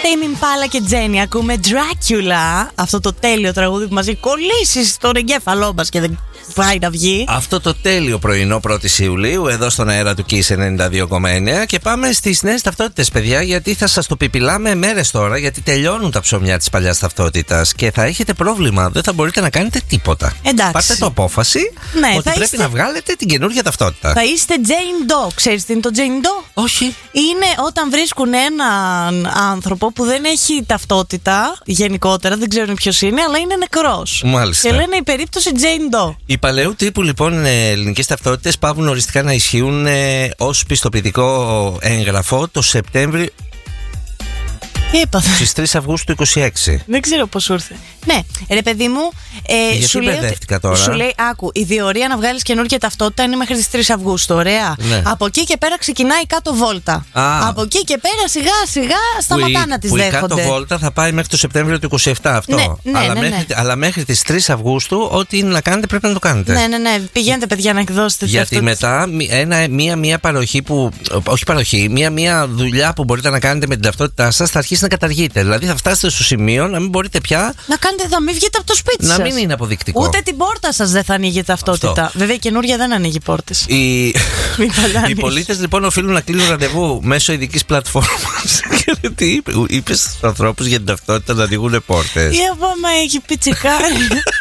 Tame Impala και Jenny. Ακούμε Dracula, αυτό το τέλειο τραγούδι που μας έχει κολλήσει στον εγκέφαλό μας και δεν πάει να βγει. Αυτό το τέλειο πρωινό 1η Ιουλίου, εδώ στον αέρα του Kiss 92,9. Και πάμε στις νέες ταυτότητες, παιδιά, γιατί θα σας το πιπιλάμε μέρες τώρα, γιατί τελειώνουν τα ψωμιά της παλιάς ταυτότητας και θα έχετε πρόβλημα. Δεν θα μπορείτε να κάνετε τίποτα. Εντάξει. Πάρτε το απόφαση ότι πρέπει να βγάλετε την καινούργια ταυτότητα. Θα είστε Jane Doe. Ξέρεις τι είναι το Jane Doe? Όχι. Είναι όταν βρίσκουν έναν άνθρωπο που δεν έχει ταυτότητα γενικότερα, δεν ξέρουν ποιος είναι, αλλά είναι νεκρός. Μάλιστα. Και λένε η περίπτωση Jane Doe. Οι παλαιού τύπου λοιπόν ελληνικές ταυτότητες πάβουν οριστικά να ισχύουν ως πιστοποιητικό έγγραφο το Σεπτέμβριο. Τι έπαθε? Στις 3 Αυγούστου 26. Δεν ξέρω πώς ήρθε. Ναι, ρε παιδί μου. Γιατί μπερδεύτηκα τώρα. Σου λέει, άκου, η διορία να βγάλεις καινούργια ταυτότητα είναι μέχρι τις 3 Αυγούστου. Ωραία. Ναι. Από εκεί και πέρα ξεκινάει κάτω βόλτα. Από εκεί και πέρα σιγά σιγά σταματά να τις δέχονται. Η κάτω βόλτα θα πάει μέχρι το Σεπτέμβριο του 27 αυτό. Ναι, αλλά μέχρι τις 3 Αυγούστου, ό,τι είναι να κάνετε πρέπει να το κάνετε. Ναι. Πηγαίνετε, παιδιά, να εκδώσετε. Γιατί μετά μία παροχή που. Όχι παροχή, μία δουλειά που μπορείτε να κάνετε με την ταυτότητά σας θα αρχίσει να καταργείται. Δηλαδή θα φτάσετε στο σημείο να μην μπορείτε πια. Να μην βγείτε από το σπίτι σας. Να μην είναι αποδεικτικό. Ούτε την πόρτα σας δεν θα ανοίγει ταυτότητα. Αυτό. Βέβαια η καινούργια δεν ανοίγει πόρτες. Οι πολίτες λοιπόν οφείλουν να κλείνουν ραντεβού μέσω ειδικής πλατφόρμας. Τι είπες στους ανθρώπους για την ταυτότητα να ανοίγουν πόρτες? Η Αβάμα έχει πιτσικάρει.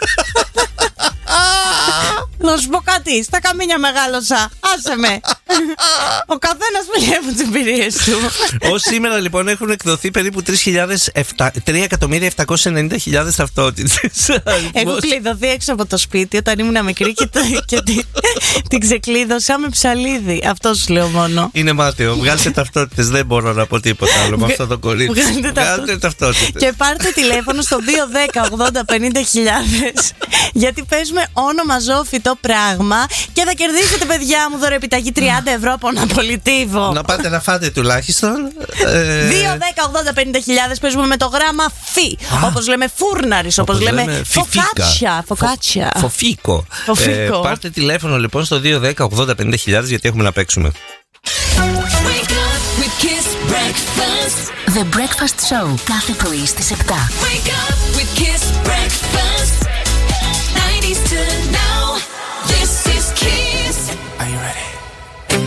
Να σου πω κάτι, στα καμίνια μεγάλωσα. Άσε με. Ο καθένας μιλάει τις εμπειρίες του. Ως σήμερα λοιπόν έχουν εκδοθεί περίπου 3.790.000 ταυτότητες. Έχω κλειδωθεί έξω από το σπίτι όταν ήμουν μικρή και την ξεκλείδωσα με ψαλίδι. Αυτό σου λέω μόνο. Είναι μάταιο. Βγάλτε ταυτότητες. Δεν μπορώ να πω τίποτα άλλο με αυτό το κορίτσι. Βγάλτε ταυτότητες. Και πάρτε τηλέφωνο στο 210-80-50.000 γιατί παίζουμε όνομα ζώφιτο πράγμα και θα κερδίσετε, παιδιά μου, δωρεοπιταγή 30 ευρώ από ένα πολιτίβο. Να πάτε να φάτε τουλάχιστον. 210-80-50.000 παίζουμε με το γράμμα φι. Όπως λέμε φούρναρης, όπως λέμε φοκάτσια. Φοφίκο. Πάρτε τηλέφωνο λοιπόν στο 210-80-50.000 γιατί έχουμε να παίξουμε. The Breakfast Show κάθε πρωί στις 7. Wake up with Kiss Breakfast. 90s to now.